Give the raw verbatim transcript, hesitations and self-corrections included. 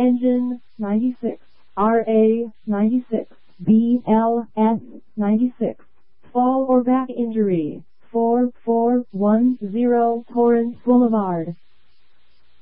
Engine ninety-six, R A ninety-six, B L S ninety-six. Fall or back injury, four four one zero Torrance Boulevard.